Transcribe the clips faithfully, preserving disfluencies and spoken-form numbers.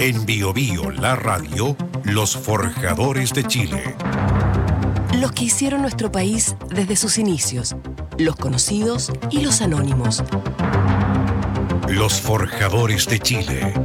En Bio Bio, la radio, los forjadores de Chile. Los que hicieron nuestro país desde sus inicios, los conocidos y los anónimos. Los forjadores de Chile.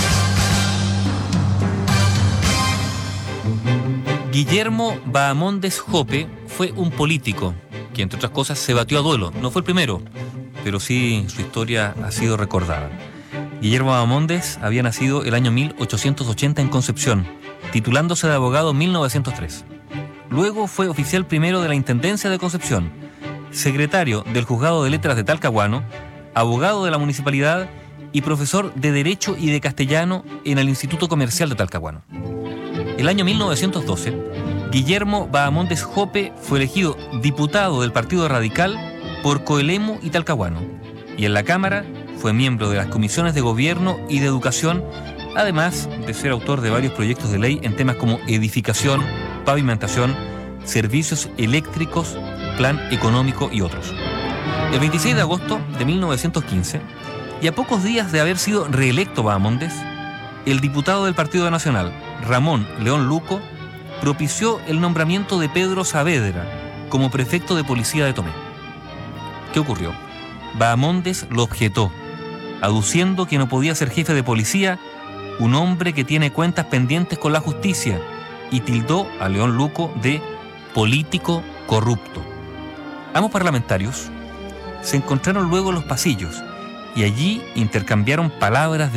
Guillermo Bahamondes Jope fue un político que, entre otras cosas, se batió a duelo. No fue el primero, pero sí su historia ha sido recordada. Guillermo Bahamondes había nacido el año mil ochocientos ochenta en Concepción, titulándose de abogado en mil novecientos tres. Luego fue oficial primero de la Intendencia de Concepción, secretario del Juzgado de Letras de Talcahuano, abogado de la municipalidad y profesor de Derecho y de Castellano en el Instituto Comercial de Talcahuano. El año mil novecientos doce, Guillermo Bahamondes Jope fue elegido diputado del Partido Radical por Coelemu y Talcahuano, y en la Cámara fue miembro de las comisiones de Gobierno y de Educación, además de ser autor de varios proyectos de ley en temas como edificación, pavimentación, servicios eléctricos, plan económico y otros. El veintiséis de agosto de mil novecientos quince, y a pocos días de haber sido reelecto Bahamondes, el diputado del Partido Nacional, Ramón León Luco, propició el nombramiento de Pedro Saavedra como prefecto de policía de Tomé. ¿Qué ocurrió? Bahamondes lo objetó, aduciendo que no podía ser jefe de policía un hombre que tiene cuentas pendientes con la justicia, y tildó a León Luco de político corrupto. Ambos parlamentarios se encontraron luego en los pasillos y allí intercambiaron palabras de